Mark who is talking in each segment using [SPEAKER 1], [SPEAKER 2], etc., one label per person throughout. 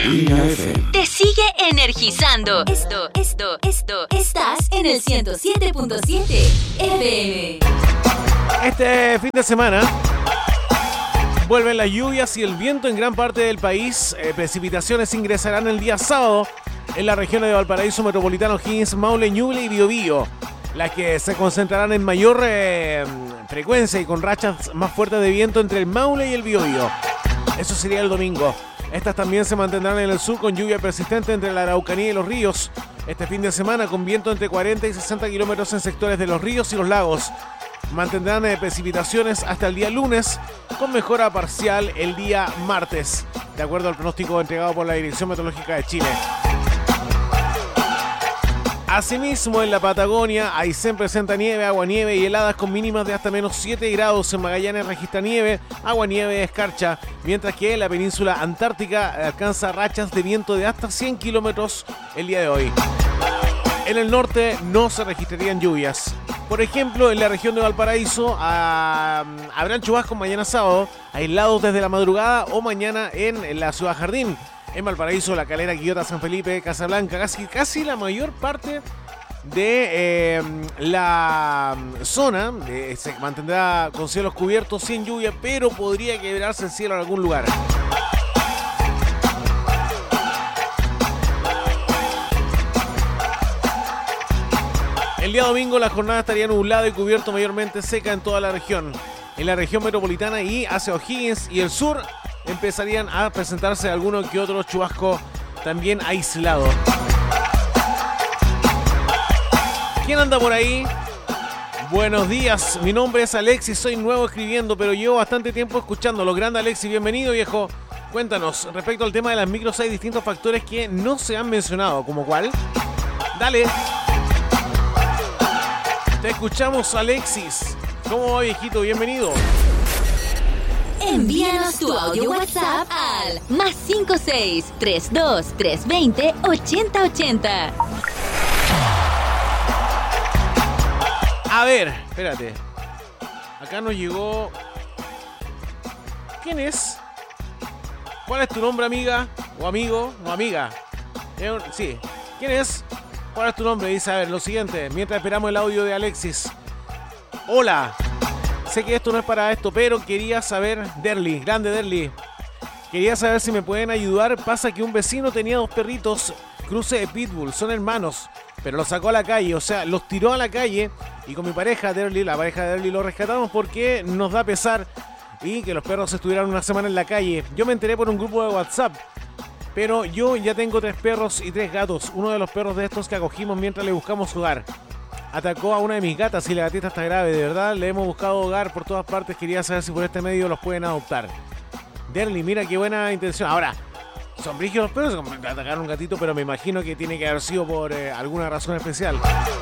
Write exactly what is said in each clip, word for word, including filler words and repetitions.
[SPEAKER 1] Línea F M.
[SPEAKER 2] Te sigue energizando. Esto, esto, esto. Estás en el ciento siete punto siete F M.
[SPEAKER 3] Este fin de semana vuelven las lluvias y el viento en gran parte del país. Eh, precipitaciones ingresarán el día sábado en la región de Valparaíso, Metropolitano, Higgins, Maule, Ñuble y Biobío, las que se concentrarán en mayor eh, frecuencia y con rachas más fuertes de viento entre el Maule y el Biobío. Eso sería el domingo. Estas también se mantendrán en el sur con lluvia persistente entre la Araucanía y los ríos. Este fin de semana con viento entre cuarenta y sesenta kilómetros en sectores de los ríos y los lagos. Mantendrán eh, precipitaciones hasta el día lunes, con mejora parcial el día martes, de acuerdo al pronóstico entregado por la Dirección Meteorológica de Chile. Asimismo, en la Patagonia, Aysén presenta nieve, aguanieve y heladas con mínimas de hasta menos siete grados. En Magallanes registra nieve, aguanieve y escarcha, mientras que en la península antártica alcanza rachas de viento de hasta cien kilómetros el día de hoy. En el norte no se registrarían lluvias. Por ejemplo, en la región de Valparaíso ah, habrán chubascos mañana sábado, aislados desde la madrugada o mañana en, en la Ciudad Jardín. En Valparaíso, La Calera, Quillota, San Felipe, Casablanca, casi, casi la mayor parte de eh, la zona eh, se mantendrá con cielos cubiertos, sin lluvia, pero podría quebrarse el cielo en algún lugar. El día domingo la jornada estaría nublada y cubierto, mayormente seca en toda la región. En la región metropolitana y hacia O'Higgins y el sur empezarían a presentarse alguno que otro chubasco también aislado. ¿Quién anda por ahí? Buenos días, mi nombre es Alexis, soy nuevo escribiendo, pero llevo bastante tiempo escuchándolo. Grande Alexis, bienvenido, viejo. Cuéntanos, respecto al tema de las micros hay distintos factores que no se han mencionado, ¿como cuál? Dale. Te escuchamos, Alexis. ¿Cómo va, viejito? Bienvenido.
[SPEAKER 2] Envíanos tu audio WhatsApp al más cinco seis tres dos tres dos cero ochenta ochenta.
[SPEAKER 3] A ver, espérate. Acá nos llegó... ¿Quién es? ¿Cuál es tu nombre, amiga? ¿O amigo? ¿O amiga? Eh, Sí. ¿Quién es? ¿Cuál es tu nombre? Dice, a ver, lo siguiente. Mientras esperamos el audio de Alexis. Hola. Sé que esto no es para esto, pero quería saber... Derly, grande Derly. Quería saber si me pueden ayudar. Pasa que un vecino tenía dos perritos, cruce de pitbull, son hermanos, pero los sacó a la calle, o sea, los tiró a la calle. Y con mi pareja, Derly, la pareja de Derly, lo rescatamos porque nos da pesar y que los perros estuvieran una semana en la calle. Yo me enteré por un grupo de WhatsApp, pero yo ya tengo tres perros y tres gatos. Uno de los perros de estos que acogimos mientras le buscamos hogar atacó a una de mis gatas y la gatita está grave, de verdad. Le hemos buscado hogar por todas partes. Quería saber si por este medio los pueden adoptar. Derly, mira qué buena intención. Ahora, son brígidos los perros, como atacaron a un gatito, pero me imagino que tiene que haber sido por eh, alguna razón especial.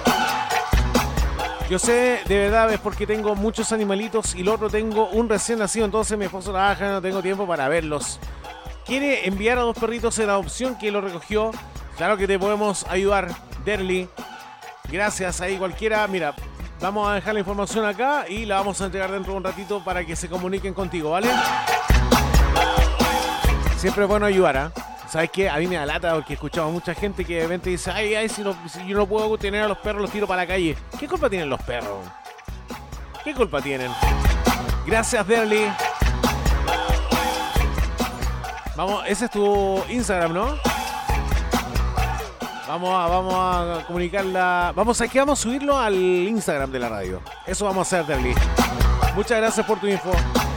[SPEAKER 3] Yo sé, de verdad, es porque tengo muchos animalitos y lo otro tengo un recién nacido, entonces mi esposo trabaja, no tengo tiempo para verlos. ¿Quiere enviar a dos perritos en adopción que lo recogió? Claro que te podemos ayudar, Derly. Gracias, ahí cualquiera. Mira, vamos a dejar la información acá y la vamos a entregar dentro de un ratito para que se comuniquen contigo, ¿vale? Siempre es bueno ayudar, ¿ah? ¿eh? ¿Sabes qué? A mí me da lata porque he escuchado a mucha gente que de repente dice, ay, ay, si, no, si yo no puedo tener a los perros, los tiro para la calle. ¿Qué culpa tienen los perros? ¿Qué culpa tienen? Gracias, Derly. Vamos, ese es tu Instagram, ¿no? Vamos a, vamos a comunicarla. Vamos a, ¿qué? Vamos a subirlo al Instagram de la radio. Eso vamos a hacer, Derly. Muchas gracias por tu info.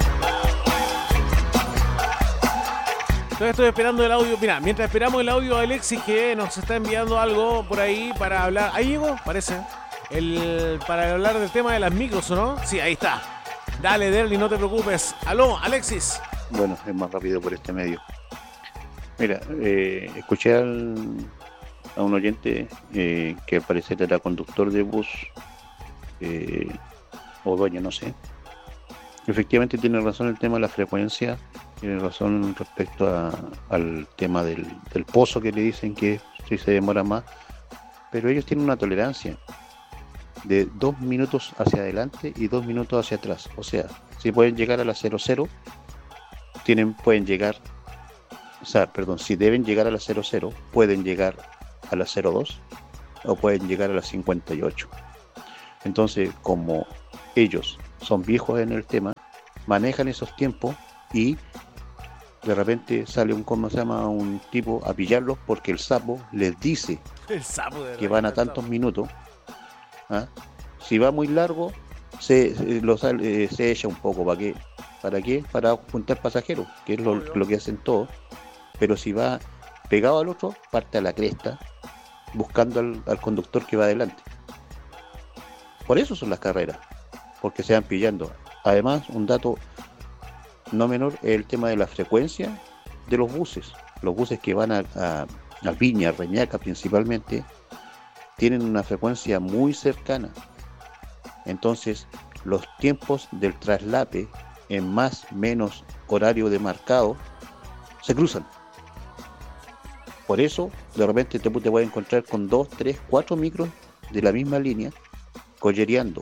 [SPEAKER 3] Entonces estoy esperando el audio. Mira, mientras esperamos el audio de Alexis, que nos está enviando algo por ahí para hablar. Ahí llegó, parece. El, para hablar del tema de las micros, ¿o no? Sí, ahí está. Dale, Derly, no te preocupes. Aló, Alexis.
[SPEAKER 4] Bueno, es más rápido por este medio. Mira, eh, escuché al, a un oyente eh, que al parecer era conductor de bus eh, o dueño, no sé. Efectivamente tiene razón el tema de la frecuencia, tiene razón respecto a, al tema del, del pozo que le dicen que si se demora más, pero ellos tienen una tolerancia de dos minutos hacia adelante y dos minutos hacia atrás. O sea, si pueden llegar a la cero cero, tienen, pueden llegar o sea, perdón, si deben llegar a la cero cero, pueden llegar a la cero dos o pueden llegar a la cincuenta y ocho. Entonces, como ellos son viejos en el tema, manejan esos tiempos y de repente sale un, ¿cómo se llama? Un tipo a pillarlos porque el sapo les dice
[SPEAKER 3] El sapo de
[SPEAKER 4] que van a tantos minutos. ¿Ah? Si va muy largo, se, se, lo sale, eh, se echa un poco. ¿Para qué? ¿Para qué? Para juntar pasajeros, que es lo, lo que hacen todos. Pero si va pegado al otro, parte a la cresta, buscando al, al conductor que va adelante. Por eso son las carreras, porque se van pillando. Además, un dato no menor es el tema de la frecuencia de los buses. Los buses que van a, a, a Viña, Reñaca principalmente, tienen una frecuencia muy cercana. Entonces, los tiempos del traslape en más menos horario demarcado se cruzan. Por eso, de repente te, te puedes encontrar con dos, tres, cuatro micros de la misma línea collereando.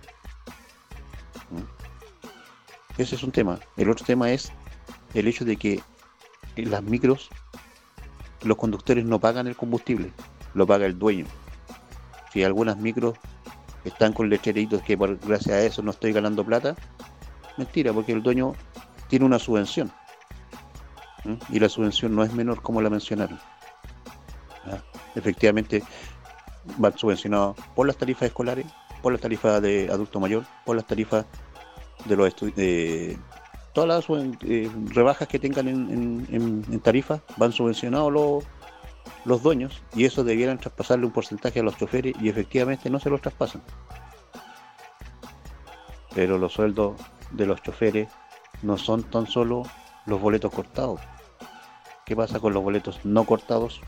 [SPEAKER 4] Ese es un tema. El otro tema es el hecho de que en las micros los conductores no pagan el combustible, lo paga el dueño. Si algunas micros están con letreritos que por gracias a eso no estoy ganando plata, mentira, porque el dueño tiene una subvención. ¿Mm? Y la subvención no es menor como la mencionaron. ¿Ah? Efectivamente van subvencionados por las tarifas escolares, por las tarifas de adulto mayor, por las tarifas de los estudiantes, de todas las eh, rebajas que tengan en, en, en, en tarifas van subvencionados los, los dueños, y eso debieran traspasarle un porcentaje a los choferes, y efectivamente no se los traspasan. Pero los sueldos de los choferes no son tan solo los boletos cortados. ¿Qué pasa con los boletos no cortados?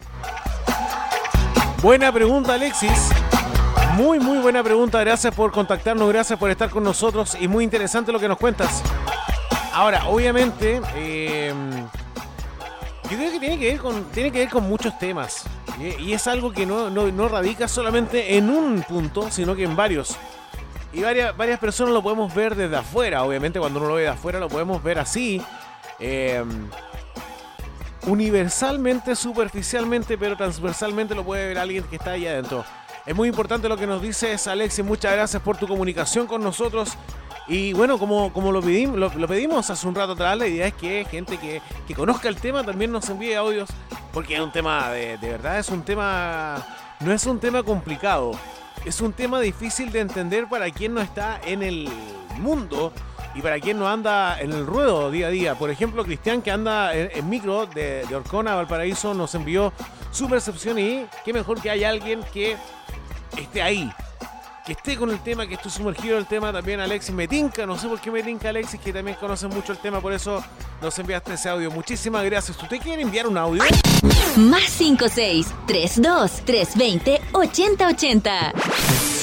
[SPEAKER 3] Buena pregunta, Alexis. Muy, muy buena pregunta. Gracias por contactarnos, gracias por estar con nosotros y muy interesante lo que nos cuentas. Ahora, obviamente, eh, yo creo que tiene que ver con, tiene que ver con muchos temas. Y, y es algo que no, no, no radica solamente en un punto, sino que en varios. Y varias, varias personas lo podemos ver desde afuera. Obviamente, cuando uno lo ve de afuera, lo podemos ver así. Eh, universalmente, superficialmente, pero transversalmente lo puede ver alguien que está ahí adentro. Es muy importante lo que nos dices, Alexis. Muchas gracias por tu comunicación con nosotros. Y bueno, como, como lo, pedimos, lo, lo pedimos hace un rato atrás, la idea es que gente que, que conozca el tema también nos envíe audios, porque es un tema, de, de verdad, es un tema, no es un tema complicado, es un tema difícil de entender para quien no está en el mundo y para quien no anda en el ruedo día a día. Por ejemplo, Cristian, que anda en, en micro de, de Orcona a Valparaíso, nos envió su percepción, y qué mejor que haya alguien que esté ahí, que esté con el tema, que esté sumergido en el tema. También Alexis me tinca, no sé por qué me tinca Alexis, que también conoce mucho el tema, por eso nos enviaste ese audio. Muchísimas gracias. ¿Usted quiere enviar un audio?
[SPEAKER 2] Más cinco seis, tres dos, tres dos cero, ocho cero ocho cero.